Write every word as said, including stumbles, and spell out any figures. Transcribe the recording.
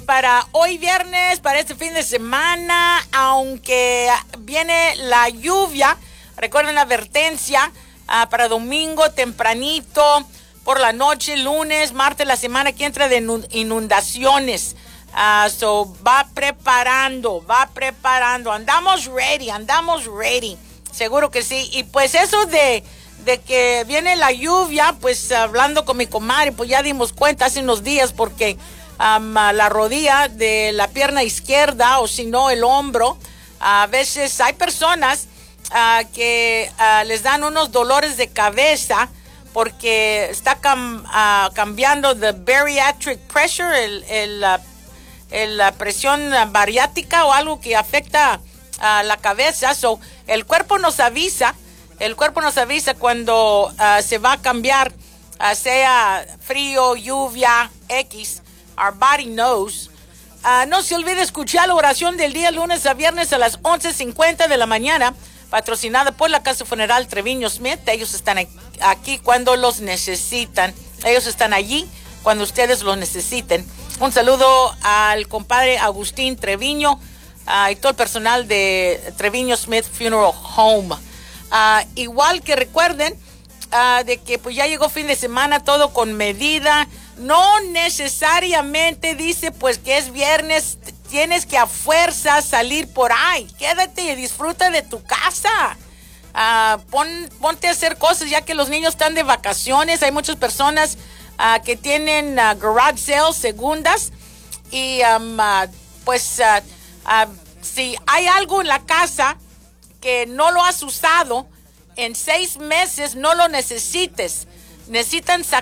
para hoy viernes, para este fin de semana, aunque viene la lluvia, recuerden la advertencia, uh, para domingo tempranito, por la noche, lunes, martes, la semana que entra de inundaciones. Uh, so, va preparando, va preparando. Andamos ready, andamos ready. Seguro que sí. Y pues eso de, de que viene la lluvia, pues hablando con mi comadre, pues ya dimos cuenta hace unos días porque um, la rodilla de la pierna izquierda o si no el hombro, a veces hay personas uh, que uh, les dan unos dolores de cabeza porque está cam, uh, cambiando the bariatric pressure, el, el, uh, el, la presión bariátrica o algo que afecta a uh, la cabeza. So, el cuerpo nos avisa, el cuerpo nos avisa cuando uh, se va a cambiar, uh, sea frío, lluvia, X. Our body knows. Uh, no se olvide escuchar la oración del día lunes a viernes a las once cincuenta de la mañana, patrocinada por la Casa Funeral Treviño Smith. Ellos están aquí cuando los necesitan. Ellos están allí cuando ustedes los necesiten. Un saludo al compadre Agustín Treviño uh, y todo el personal de Treviño Smith Funeral Home. Uh, igual que recuerden uh, de que pues ya llegó fin de semana, todo con medida. No necesariamente dice pues que es viernes, tienes que a fuerza salir por ahí. Quédate y disfruta de tu casa. Uh, pon, ponte a hacer cosas ya que los niños están de vacaciones. Hay muchas personas uh, que tienen uh, garage sales segundas. Y um, uh, pues uh, uh, si hay algo en la casa que no lo has usado en seis meses, no lo necesites. Necesitan sacar